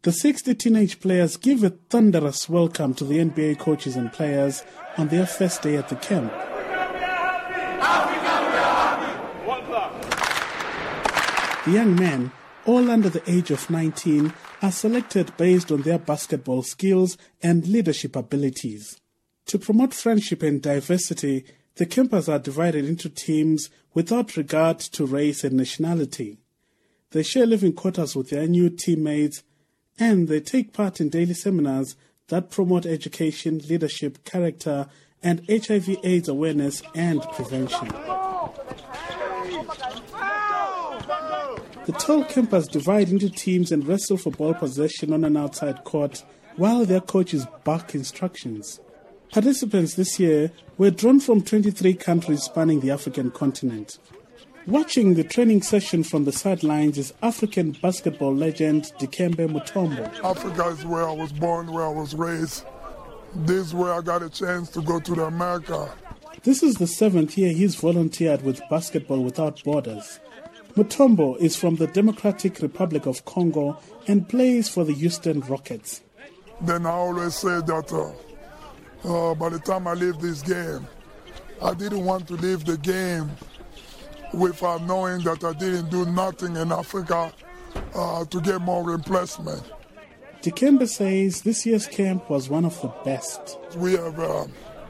The 60 teenage players give a thunderous welcome to the NBA coaches and players on their first day at the camp. The young men, all under the age of 19, are selected based on their basketball skills and leadership abilities. To promote friendship and diversity, the campers are divided into teams without regard to race and nationality. They share living quarters with their new teammates, and they take part in daily seminars that promote education, leadership, character, and HIV/AIDS awareness and prevention. The tall campers divide into teams and wrestle for ball possession on an outside court while their coaches bark instructions. Participants this year were drawn from 23 countries spanning the African continent. Watching the training session from the sidelines is African basketball legend Dikembe Mutombo. Africa is where I was born, where I was raised. This is where I got a chance to go to America. This is the 7th year he's volunteered with Basketball Without Borders. Mutombo is from the Democratic Republic of Congo and plays for the Houston Rockets. Then I always say that by the time I leave this game, I didn't want to leave the game without knowing that I didn't do nothing in Africa to get more replacement. Dikembe says this year's camp was one of the best. We have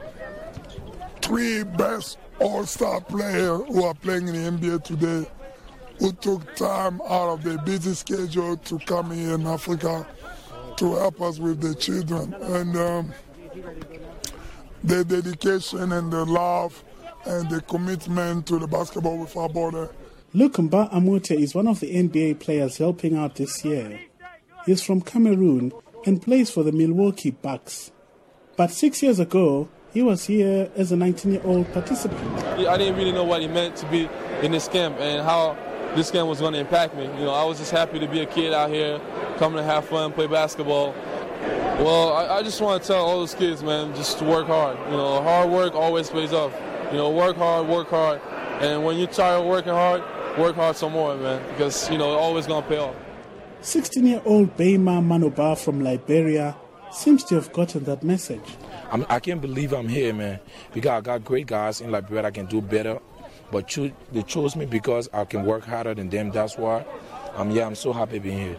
3 best all-star players who are playing in the NBA today, who took time out of their busy schedule to come here in Africa to help us with the children. And their dedication and the love and the commitment to the Basketball Without Borders. Lukumba Amute is one of the NBA players helping out this year. He's from Cameroon and plays for the Milwaukee Bucks. But 6 years ago, he was here as a 19-year-old participant. I didn't really know what it meant to be in this camp and how this camp was going to impact me. I was just happy to be a kid out here, coming to have fun, play basketball. Well, I just want to tell all those kids, man, just to work hard. Hard work always pays off. Work hard, and when you're tired of working hard, work hard some more, man, because, it's always going to pay off. 16-year-old Beima Manoba from Liberia seems to have gotten that message. I can't believe I'm here, man, because I got great guys in Liberia that can do better, but they chose me because I can work harder than them. That's why I'm so happy being here.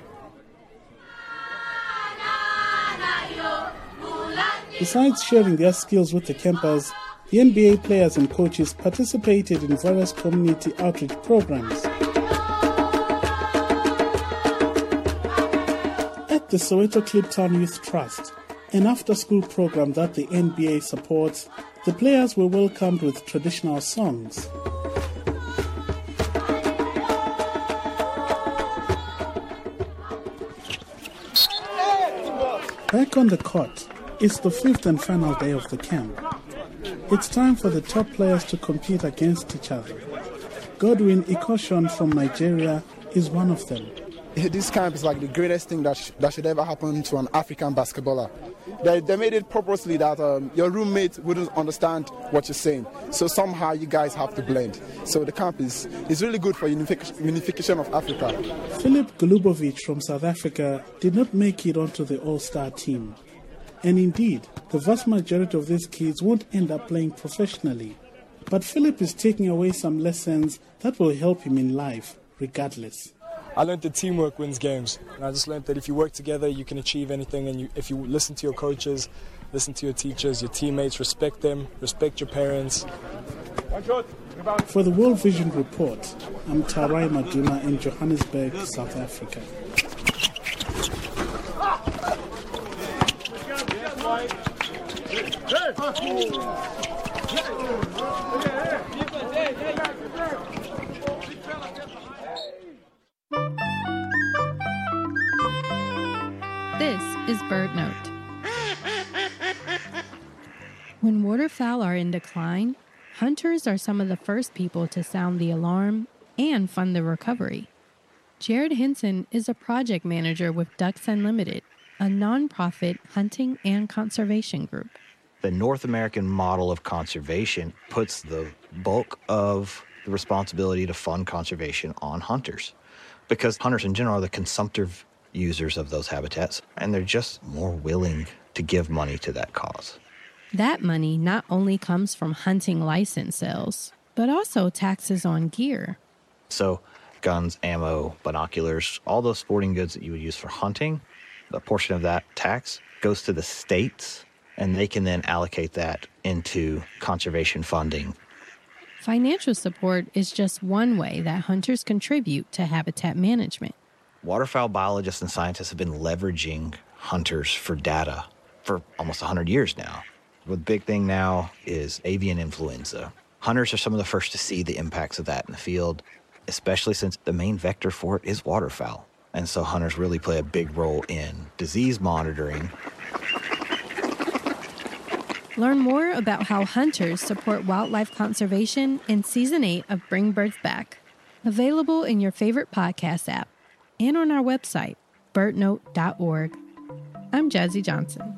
Besides sharing their skills with the campers, the NBA players and coaches participated in various community outreach programs. At the Soweto Kliptown Youth Trust, an after-school program that the NBA supports, the players were welcomed with traditional songs. Back on the court, it's the 5th and final day of the camp. It's time for the top players to compete against each other. Godwin Ikoshon from Nigeria is one of them. This camp is like the greatest thing that should ever happen to an African basketballer. They made it purposely that your roommate wouldn't understand what you're saying. So somehow you guys have to blend. So the camp is really good for unification of Africa. Filip Golubovic from South Africa did not make it onto the All-Star team. And indeed, the vast majority of these kids won't end up playing professionally. But Philip is taking away some lessons that will help him in life, regardless. I learned that teamwork wins games. And I just learned that if you work together, you can achieve anything. And if you listen to your coaches, listen to your teachers, your teammates, respect them, respect your parents. For the World Vision Report, I'm Tarai Maduna in Johannesburg, South Africa. This is BirdNote. When waterfowl are in decline, hunters are some of the first people to sound the alarm and fund the recovery. Jared Henson is a project manager with Ducks Unlimited, a nonprofit hunting and conservation group. The North American model of conservation puts the bulk of the responsibility to fund conservation on hunters, because hunters in general are the consumptive users of those habitats, and they're just more willing to give money to that cause. That money not only comes from hunting license sales, but also taxes on gear. So guns, ammo, binoculars, all those sporting goods that you would use for hunting, a portion of that tax goes to the states, and they can then allocate that into conservation funding. Financial support is just one way that hunters contribute to habitat management. Waterfowl biologists and scientists have been leveraging hunters for data for almost 100 years now. The big thing now is avian influenza. Hunters are some of the first to see the impacts of that in the field, especially since the main vector for it is waterfowl. And so hunters really play a big role in disease monitoring. Learn more about how hunters support wildlife conservation in Season 8 of Bring Birds Back, available in your favorite podcast app and on our website, birdnote.org. I'm Jazzy Johnson.